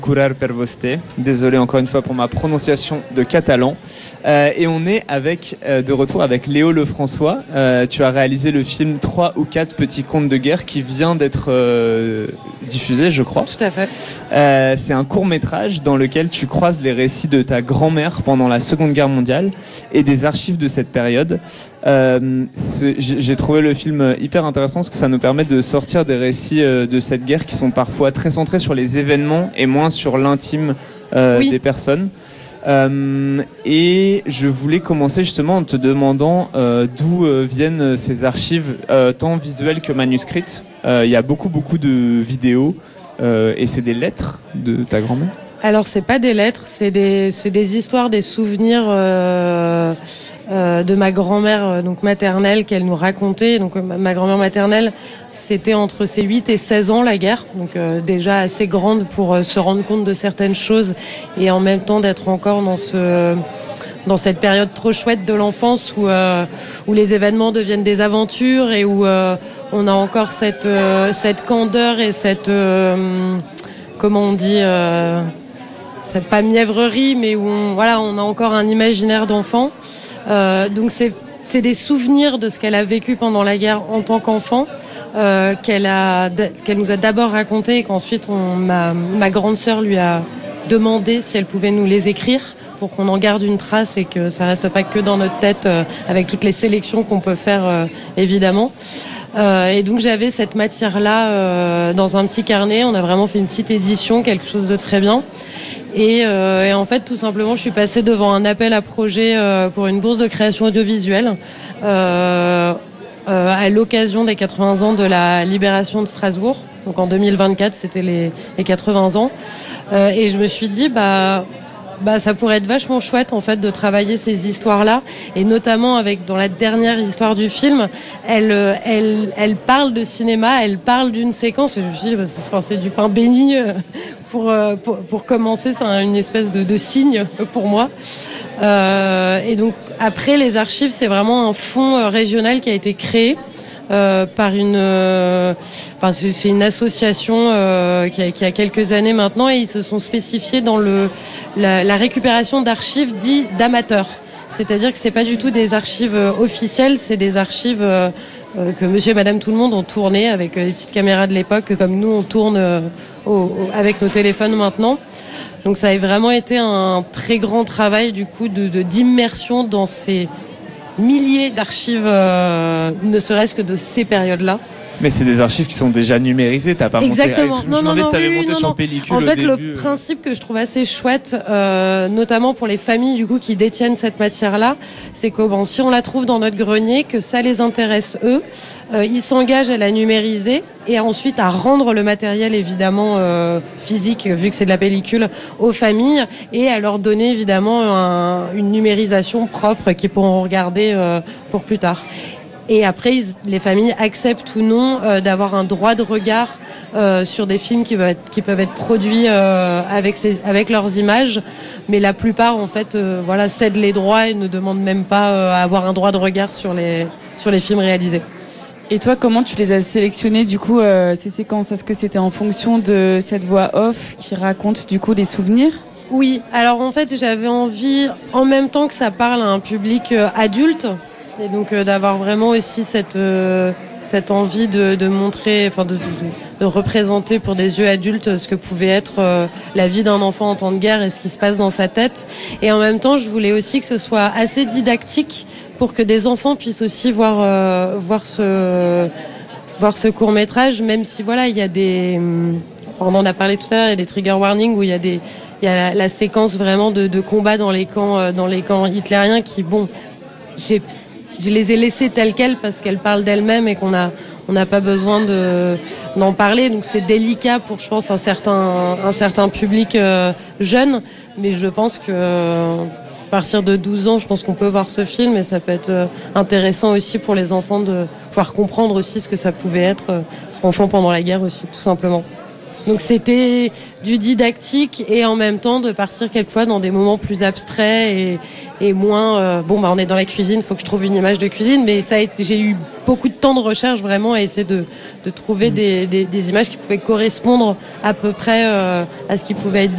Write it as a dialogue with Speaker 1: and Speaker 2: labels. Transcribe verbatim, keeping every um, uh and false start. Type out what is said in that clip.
Speaker 1: Curar per vostè. Désolé encore une fois pour ma prononciation de catalan. Euh, et on est avec, euh, de retour avec Léo Lefrançois. Euh, tu as réalisé le film trois ou quatre petits contes de guerre qui vient d'être euh, diffusé, je crois.
Speaker 2: Tout à fait.
Speaker 1: Euh, c'est un court-métrage dans lequel tu croises les récits de ta grand-mère pendant la Seconde Guerre mondiale et des archives de cette période. Euh, j'ai trouvé le film hyper intéressant parce que ça nous permet de sortir des récits euh, de cette guerre qui sont parfois très centrés sur les événements et moins sur l'intime euh, oui. des personnes. Euh, et je voulais commencer justement en te demandant euh, d'où euh, viennent ces archives, euh, tant visuelles que manuscrites. Il euh, y a beaucoup beaucoup de vidéos euh, et c'est des lettres de ta grand-mère.
Speaker 2: Alors c'est pas des lettres, c'est des, c'est des histoires, des souvenirs euh, euh, de ma grand-mère euh, donc maternelle qu'elle nous racontait. Donc euh, ma grand-mère maternelle, c'était entre ses huit et seize ans la guerre, donc euh, déjà assez grande pour euh, se rendre compte de certaines choses et en même temps d'être encore dans ce dans cette période trop chouette de l'enfance où euh, où les événements deviennent des aventures et où euh, on a encore cette euh, cette candeur et cette euh, comment on dit euh, c'est pas mièvrerie, mais où on, voilà, on a encore un imaginaire d'enfant. Euh, donc c'est, c'est des souvenirs de ce qu'elle a vécu pendant la guerre en tant qu'enfant, euh, qu'elle a, qu'elle nous a d'abord raconté et qu'ensuite on, ma, ma grande sœur lui a demandé si elle pouvait nous les écrire pour qu'on en garde une trace et que ça reste pas que dans notre tête euh, avec toutes les sélections qu'on peut faire euh, évidemment. Euh, et donc j'avais cette matière-là euh, dans un petit carnet. On a vraiment fait une petite édition, quelque chose de très bien. Et, euh, et en fait, tout simplement, je suis passée devant un appel à projet euh, pour une bourse de création audiovisuelle euh, euh, à l'occasion des quatre-vingts ans de la libération de Strasbourg. Donc en deux mille vingt-quatre, c'était les, les quatre-vingts ans. Euh, et je me suis dit, bah... Bah, ça pourrait être vachement chouette en fait de travailler ces histoires-là et notamment avec dans la dernière histoire du film, elle elle elle parle de cinéma, elle parle d'une séquence et je me suis dit bah, c'est, enfin, c'est du pain béni pour pour pour commencer, c'est une espèce de, de signe pour moi. Euh, et donc après les archives, c'est vraiment un fonds régional qui a été créé. Euh, par une, euh, enfin, c'est, c'est une association euh, qui, a, qui a quelques années maintenant et ils se sont spécifiés dans le, la, la récupération d'archives dites d'amateurs. C'est-à-dire que c'est pas du tout des archives euh, officielles, c'est des archives euh, euh, que Monsieur et Madame tout le monde ont tourné avec euh, les petites caméras de l'époque, comme nous on tourne euh, au, au, avec nos téléphones maintenant. Donc ça a vraiment été un très grand travail du coup de, de d'immersion dans ces milliers d'archives, euh, ne serait-ce que de ces périodes-là.
Speaker 1: Mais c'est des archives qui sont déjà numérisées, t'as pas
Speaker 2: Exactement.
Speaker 1: monté...
Speaker 2: Ah, non, non, non,
Speaker 1: si t'avais
Speaker 2: oui,
Speaker 1: monté
Speaker 2: non,
Speaker 1: sur
Speaker 2: non.
Speaker 1: pellicule
Speaker 2: en fait,
Speaker 1: au
Speaker 2: le
Speaker 1: début.
Speaker 2: principe que je trouve assez chouette, euh, notamment pour les familles du coup qui détiennent cette matière-là, c'est que bon, si on la trouve dans notre grenier, que ça les intéresse eux, euh, ils s'engagent à la numériser et ensuite à rendre le matériel évidemment euh, physique, vu que c'est de la pellicule, aux familles et à leur donner évidemment un, une numérisation propre qu'ils pourront regarder euh, pour plus tard. Et après, ils, les familles acceptent ou non euh, d'avoir un droit de regard euh, sur des films qui peuvent être, qui peuvent être produits euh, avec, ces, avec leurs images. Mais la plupart, en fait, euh, voilà, cèdent les droits et ne demandent même pas euh, à avoir un droit de regard sur les, sur les films réalisés.
Speaker 3: Et toi, comment tu les as sélectionnés, du coup, euh, ces séquences ? Est-ce que c'était en fonction de cette voix off qui raconte, du coup, des souvenirs ?
Speaker 2: Oui. Alors, en fait, j'avais envie, en même temps que ça parle à un public euh, adulte, et donc euh, d'avoir vraiment aussi cette euh, cette envie de, de montrer, enfin de, de, de représenter pour des yeux adultes ce que pouvait être euh, la vie d'un enfant en temps de guerre et ce qui se passe dans sa tête. Et en même temps, je voulais aussi que ce soit assez didactique pour que des enfants puissent aussi voir euh, voir ce voir ce court métrage, même si voilà il y a des, enfin, on en a parlé tout à l'heure, il y a des trigger warnings où il y a des il y a la, la séquence vraiment de, de combat dans les camps euh, dans les camps hitlériens qui bon j'ai Je les ai laissées telles quelles parce qu'elles parlent d'elles-mêmes et qu'on a, on n'a pas besoin de, d'en parler. Donc c'est délicat pour, je pense, un certain, un certain public euh, jeune. Mais je pense que euh, à partir de douze ans, je pense qu'on peut voir ce film et ça peut être euh, intéressant aussi pour les enfants de pouvoir comprendre aussi ce que ça pouvait être, euh, être enfant pendant la guerre aussi, tout simplement. Donc c'était du didactique et en même temps de partir quelquefois dans des moments plus abstraits et, et moins euh, bon bah on est dans la cuisine, faut que je trouve une image de cuisine, mais ça a été, j'ai eu beaucoup de temps de recherche vraiment à essayer de, de trouver des, des, des images qui pouvaient correspondre à peu près euh, à ce qui pouvait être